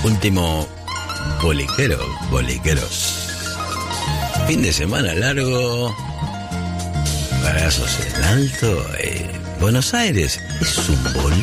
Último boliqueros. Fin de semana largo. Bagazos en alto. Buenos Aires es un boliche.